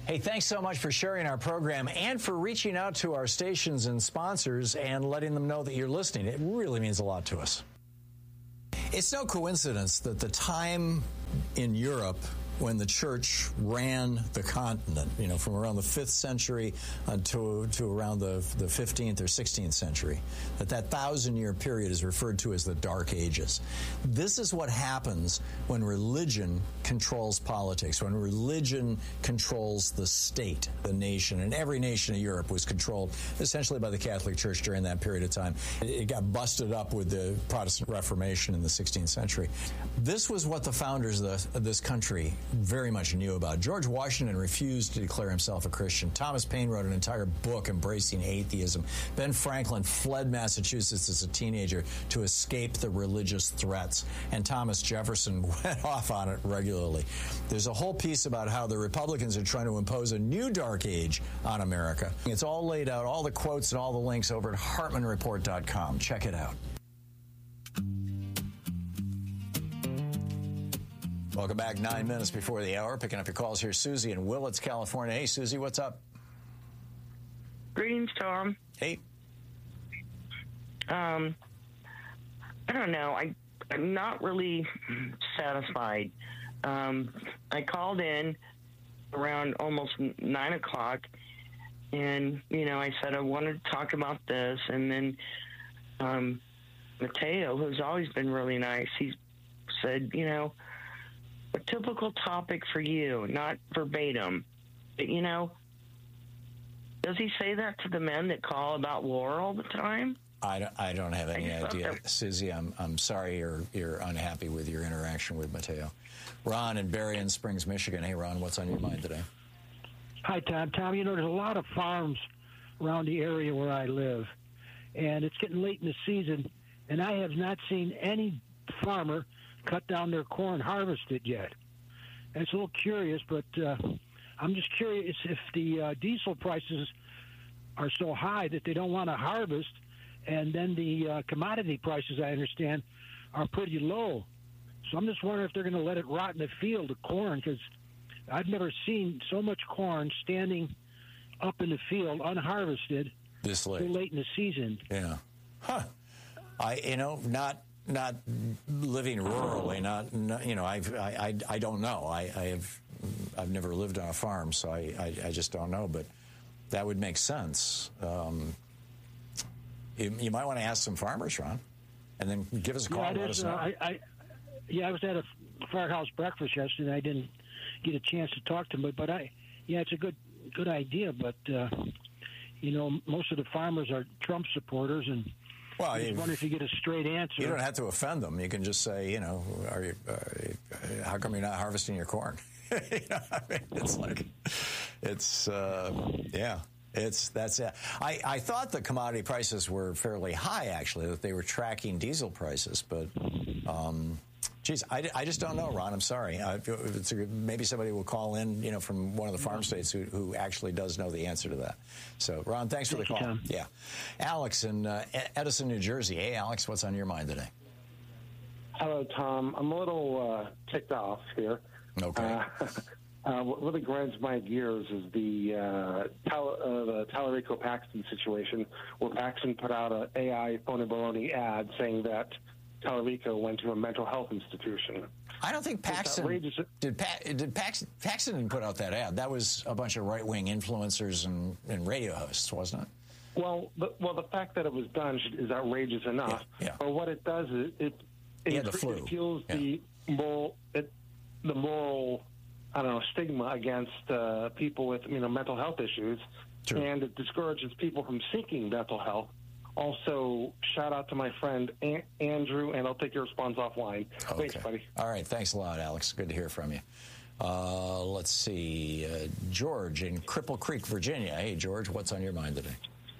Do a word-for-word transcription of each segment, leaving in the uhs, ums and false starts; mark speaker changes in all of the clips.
Speaker 1: Hey, thanks so much for sharing our program and for reaching out to our stations and sponsors and letting them know that you're listening. It really means a lot to us. It's no coincidence that the time in Europe when the church ran the continent, you know, from around the fifth century uh, to, to around the, the fifteenth or sixteenth century, that that thousand-year period is referred to as the Dark Ages. This is what happens when religion controls politics, when religion controls the state, the nation. And every nation of Europe was controlled essentially by the Catholic Church during that period of time. It, it got busted up with the Protestant Reformation in the sixteenth century. This was what the founders of, the, of this country very much knew about. George Washington refused to declare himself a Christian. Thomas Paine wrote an entire book embracing atheism. Ben Franklin fled Massachusetts as a teenager to escape the religious threats. And Thomas Jefferson went off on it regularly. There's a whole piece about how the Republicans are trying to impose a new dark age on America. It's all laid out, all the quotes and all the links over at Hartman Report dot com. Check it out. Welcome back. Nine minutes before the hour. Picking up your calls here. Susie in Willits, California. Hey, Susie, what's up?
Speaker 2: Greetings, Tom.
Speaker 1: Hey.
Speaker 2: Um, I don't know. I, I'm not really satisfied. Um, I called in around almost nine o'clock, and, you know, I said I wanted to talk about this, and then um, Mateo, who's always been really nice, he said, you know, a typical topic for you, not verbatim. But, you know, does he say that to the men that call about war all the time?
Speaker 1: I don't, I don't have any idea.
Speaker 2: That...
Speaker 1: Susie, I'm I'm sorry you're you're unhappy with your interaction with Mateo. Ron in Berrien Springs, Michigan. Hey, Ron, what's on your mind today?
Speaker 3: Hi, Tom. Tom, you know, there's a lot of farms around the area where I live, and it's getting late in the season, and I have not seen any farmer cut down their corn harvested yet. And it's a little curious, but uh, I'm just curious if the uh, diesel prices are so high that they don't want to harvest, and then the uh, commodity prices, I understand, are pretty low. So I'm just wondering if they're going to let it rot in the field of corn, because I've never seen so much corn standing up in the field unharvested
Speaker 1: this late,
Speaker 3: so late in the season.
Speaker 1: Yeah. Huh. I, you know, not... Not living rurally, not, not you know, I've, I, I, I don't know. I, I have, I've never lived on a farm, so I, I, I just don't know. But that would make sense. Um, you, you might want to ask some farmers, Ron, and then give us a call.
Speaker 3: Yeah,
Speaker 1: and let
Speaker 3: is,
Speaker 1: us know.
Speaker 3: Uh, I, I, yeah, I was at a firehouse breakfast yesterday. I didn't get a chance to talk to them, but, but I, yeah, it's a good, good idea. But uh, you know, most of the farmers are Trump supporters, and
Speaker 1: well,
Speaker 3: I just wonder if you get a straight answer.
Speaker 1: You don't have to offend them. You can just say, you know, are you, uh, how come you're not harvesting your corn? You know, I mean, it's like, it's, uh, yeah, it's, that's it. I, I thought the commodity prices were fairly high, actually, that they were tracking diesel prices, but, um, geez, I, I just don't know, Ron. I'm sorry. Uh, it's a, maybe somebody will call in, you know, from one of the farm states who, who actually does know the answer to that. So, Ron, thanks for
Speaker 3: Thank
Speaker 1: the call.
Speaker 3: You, Tom.
Speaker 1: Yeah. Alex in uh, Edison, New Jersey. Hey, Alex, what's on your mind today?
Speaker 4: Hello, Tom. I'm a little uh, ticked off here.
Speaker 1: Okay.
Speaker 4: Uh, uh, what really grinds my gears is the uh, Tal- uh, the Tallarico-Paxton situation, where Paxton put out an A I phony baloney ad saying that Tallarico went to a mental health institution.
Speaker 1: I don't think Paxton did. Pa- did Paxton, Paxton didn't put out that ad. That was a bunch of right-wing influencers and, and radio hosts, wasn't it?
Speaker 4: Well, the, well, the fact that it was done is outrageous enough.
Speaker 1: Yeah, yeah.
Speaker 4: But what it does is it it,
Speaker 1: Yeah, the flu.
Speaker 4: it fuels
Speaker 1: Yeah.
Speaker 4: the moral it, the moral I don't know stigma against uh, people with you know mental health issues,
Speaker 1: True.
Speaker 4: And it discourages people from seeking mental health. Also, shout out to my friend An- Andrew, and I'll take your response offline.
Speaker 1: Okay.
Speaker 4: Thanks, buddy.
Speaker 1: All right. Thanks a lot, Alex. Good to hear from you. Uh, let's see. Uh, George in Cripple Creek, Virginia. Hey, George, what's on your mind today?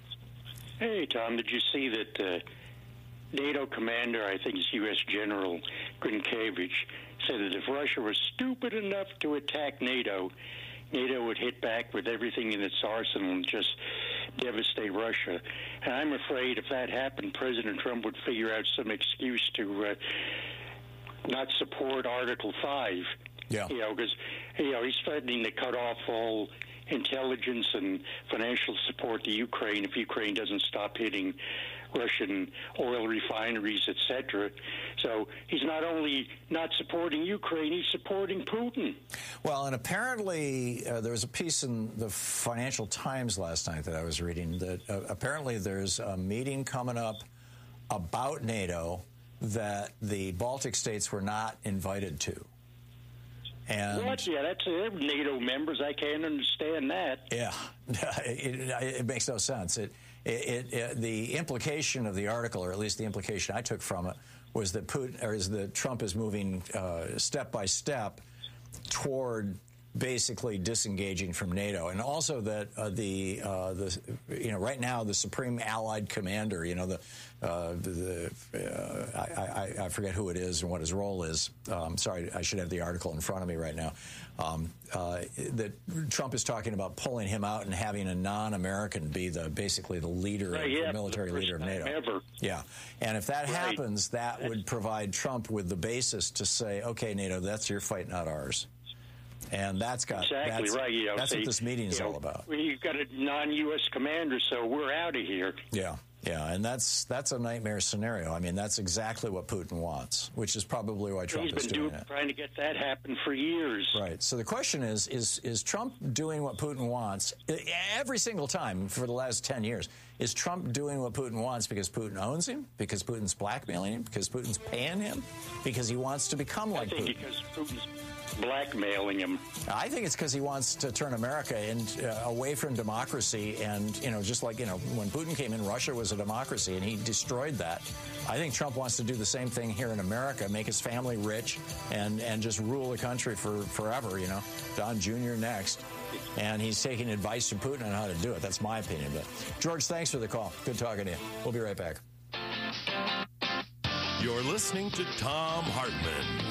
Speaker 5: Hey, Tom, did you see that uh, NATO commander, I think it's U S General Grinkiewicz, said that if Russia was stupid enough to attack NATO, NATO would hit back with everything in its arsenal and just devastate Russia. And I'm afraid if that happened, President Trump would figure out some excuse to uh, not support Article five.
Speaker 1: Yeah.
Speaker 5: You know, because, you know, he's threatening to cut off all intelligence and financial support to Ukraine if Ukraine doesn't stop hitting Russian oil refineries, et cetera. So he's not only not supporting Ukraine, he's supporting Putin.
Speaker 1: Well, and apparently uh, there was a piece in the Financial Times last night that I was reading that uh, apparently there's a meeting coming up about NATO that the Baltic states were not invited to. And
Speaker 5: what? Yeah, that's uh, NATO members. I can't understand that.
Speaker 1: Yeah, it, it, it makes no sense. It, it, it, the implication of the article, or at least the implication I took from it, was that Putin, or is that Trump is moving uh, step by step toward basically disengaging from NATO, and also that uh, the uh, the you know right now the Supreme Allied Commander, you know the uh, the uh, I, I, I forget who it is and what his role is. Um, sorry, I should have the article in front of me right now. Um, uh, that Trump is talking about pulling him out and having a non-American be the basically the leader,
Speaker 5: right,
Speaker 1: of,
Speaker 5: yeah,
Speaker 1: the military
Speaker 5: the
Speaker 1: leader of NATO.
Speaker 5: Ever.
Speaker 1: Yeah, and if that
Speaker 5: right.
Speaker 1: happens, that that's... would provide Trump with the basis to say, okay, NATO, that's your fight, not ours. And that's got
Speaker 5: exactly
Speaker 1: that's,
Speaker 5: right. You know,
Speaker 1: that's
Speaker 5: see,
Speaker 1: what this meeting is
Speaker 5: you know,
Speaker 1: all about.
Speaker 5: We've got a non-U S commander, so we're out of here.
Speaker 1: Yeah, yeah, and that's that's a nightmare scenario. I mean, that's exactly what Putin wants, which is probably why Trump
Speaker 5: He's
Speaker 1: is
Speaker 5: been
Speaker 1: doing
Speaker 5: do,
Speaker 1: it.
Speaker 5: Trying to get that happen for years.
Speaker 1: Right. So the question is: is is Trump doing what Putin wants every single time for the last ten years? Is Trump doing what Putin wants because Putin owns him? Because Putin's blackmailing him? Because Putin's paying him? Because he wants to become like
Speaker 5: I think
Speaker 1: Putin?
Speaker 5: Because Putin's blackmailing him.
Speaker 1: I think it's because he wants to turn America in, uh, away from democracy, and you know, just like you know, when Putin came in, Russia was a democracy, and he destroyed that. I think Trump wants to do the same thing here in America, make his family rich, and and just rule the country for forever. You know, Don Junior next, and he's taking advice from Putin on how to do it. That's my opinion. But George, thanks for the call. Good talking to you. We'll be right back.
Speaker 6: You're listening to Thom Hartmann.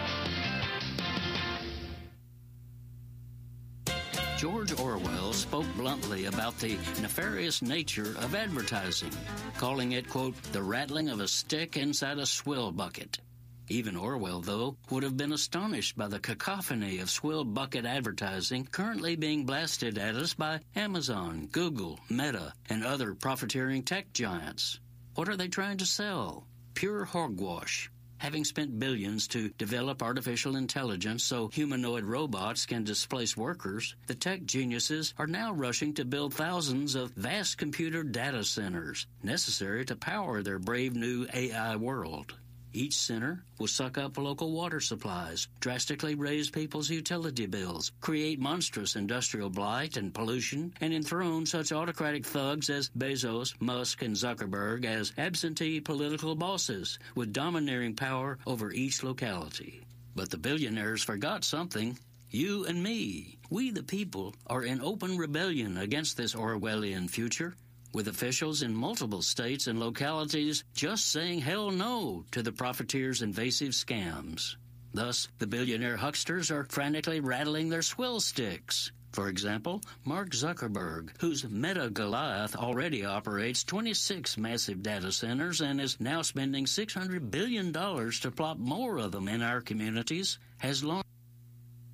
Speaker 7: George Orwell spoke bluntly about the nefarious nature of advertising, calling it, quote, the rattling of a stick inside a swill bucket. Even Orwell, though, would have been astonished by the cacophony of swill bucket advertising currently being blasted at us by Amazon, Google, Meta, and other profiteering tech giants. What are they trying to sell? Pure hogwash. Having spent billions to develop artificial intelligence so humanoid robots can displace workers, the tech geniuses are now rushing to build thousands of vast computer data centers necessary to power their brave new A I world. Each center will suck up local water supplies, drastically raise people's utility bills, create monstrous industrial blight and pollution, and enthrone such autocratic thugs as Bezos, Musk, and Zuckerberg as absentee political bosses with domineering power over each locality. But the billionaires forgot something. You and me, we the people, are in open rebellion against this Orwellian future, with officials in multiple states and localities just saying hell no to the profiteers' invasive scams. Thus, the billionaire hucksters are frantically rattling their swill sticks. For example, Mark Zuckerberg, whose Meta Goliath already operates twenty-six massive data centers and is now spending six hundred billion dollars to plop more of them in our communities, has launched